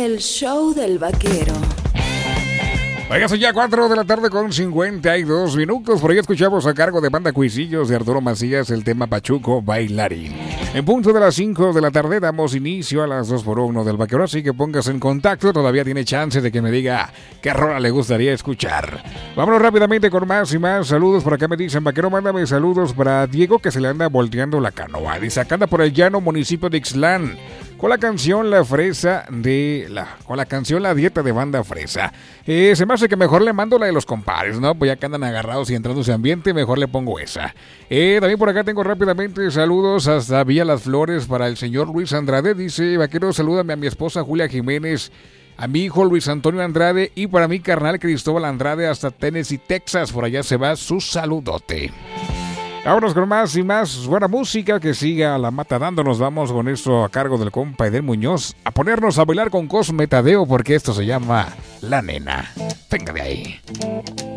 El show del vaquero. Oiga, son ya 4 de la tarde con 52 minutos. Por ahí escuchamos a cargo de Banda Cuisillos de Arturo Macías el tema Pachuco Bailarín. En punto de las 5 de la tarde damos inicio a las 2x1 del vaquero, así que póngase en contacto. Todavía tiene chance de que me diga qué rola le gustaría escuchar. Vámonos rápidamente con más y más saludos. Por acá me dicen, vaquero, mándame saludos para Diego, que se le anda volteando la canoa. Dice, acá anda por el llano municipio de Ixtlán con la canción La Dieta de Banda Fresa. Se me hace que mejor le mando la de los compadres, ¿no? Pues ya que andan agarrados y entrando ese ambiente, mejor le pongo esa. También por acá tengo rápidamente saludos hasta Villa Las Flores para el señor Luis Andrade. Dice, vaquero, salúdame a mi esposa Julia Jiménez, a mi hijo Luis Antonio Andrade y para mi carnal Cristóbal Andrade hasta Tennessee, Texas. Por allá se va su saludote. Vámonos con más y más buena música, que siga la mata dando. Nos vamos con esto a cargo del compa Edel Muñoz, a ponernos a bailar con Cosme Tadeo, porque esto se llama La Nena. Venga de ahí.